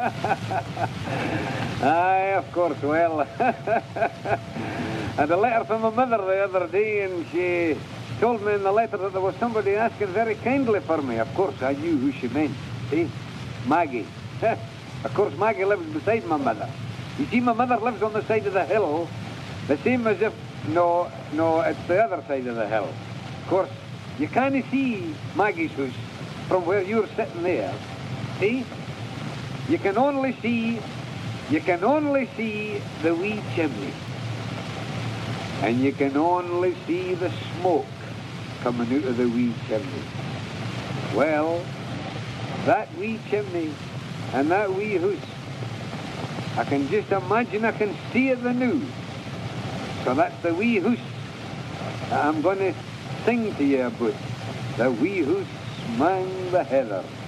Aye, of course, well. I had a letter from my mother the other day, and she told me in the letter that there was somebody asking very kindly for me. Of course, I knew who she meant. See? Maggie. Of course, Maggie lives beside my mother. You see, my mother lives on the side of the hill, the same as if... No, it's the other side of the hill. Of course, you can't see Maggie's house from where you're sitting there. See? You can only see the wee chimney. And you can only see the smoke coming out of the wee chimney. Well, that wee chimney and that wee house, I can just imagine I can see it the new. So that's the wee house that I'm going to sing to you about. The wee house among the heather.